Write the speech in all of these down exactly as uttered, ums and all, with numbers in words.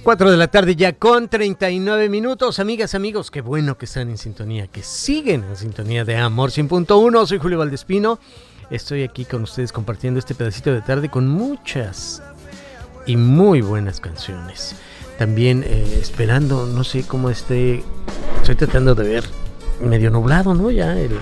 cuatro de la tarde ya con treinta y nueve minutos. Amigas, amigos, qué bueno que están en sintonía, que siguen en sintonía de Amor cien punto uno. Soy Julio Valdespino. Estoy aquí con ustedes compartiendo este pedacito de tarde con muchas y muy buenas canciones. También eh, esperando, no sé cómo esté, estoy tratando de ver medio nublado, ¿no? Ya el,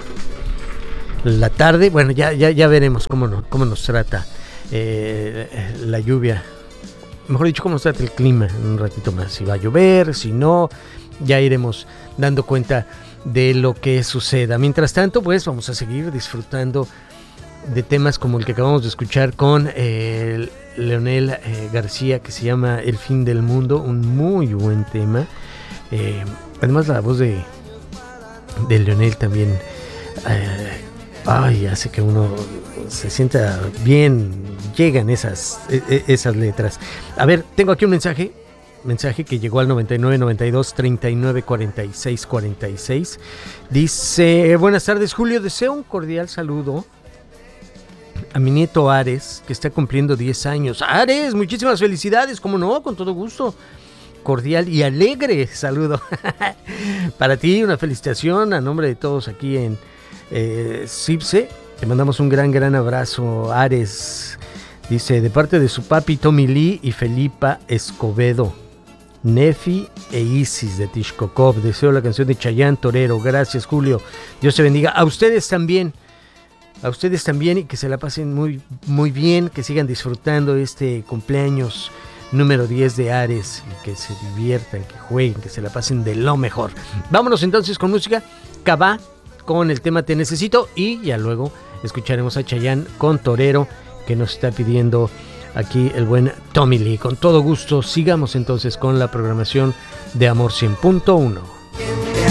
la tarde, bueno, ya, ya, ya veremos cómo, no, cómo nos trata eh, la lluvia. Mejor dicho, cómo nos trata el clima en un ratito más. Si va a llover, si no, ya iremos dando cuenta de lo que suceda. Mientras tanto, pues vamos a seguir disfrutando de temas como el que acabamos de escuchar con eh, Leonel eh, García, que se llama El fin del mundo, un muy buen tema. Eh, además la voz de, de Leonel también eh, ay, hace que uno se sienta bien, llegan esas, esas letras. A ver, tengo aquí un mensaje, mensaje que llegó al noventa y nueve, noventa y dos, treinta y nueve, cuarenta y seis, cuarenta y seis. Dice: buenas tardes, Julio, deseo un cordial saludo a mi nieto Ares, que está cumpliendo diez años. Ares, muchísimas felicidades, como no, con todo gusto. Cordial y alegre saludo para ti, una felicitación a nombre de todos aquí en eh, CIPSE. Te mandamos un gran, gran abrazo, Ares. Dice, de parte de su papi Tommy Lee y Felipa Escobedo, Nefi e Isis de Tishkokov. Deseo la canción de Chayanne, Torero. Gracias, Julio. Dios te bendiga. A ustedes también. A ustedes también, y que se la pasen muy, muy bien, que sigan disfrutando este cumpleaños número diez de Ares, y que se diviertan, que jueguen, que se la pasen de lo mejor. Vámonos entonces con música. Cabá con el tema Te Necesito, y ya luego escucharemos a Chayanne con Torero, que nos está pidiendo aquí el buen Tommy Lee. Con todo gusto, sigamos entonces con la programación de Amor cien punto uno.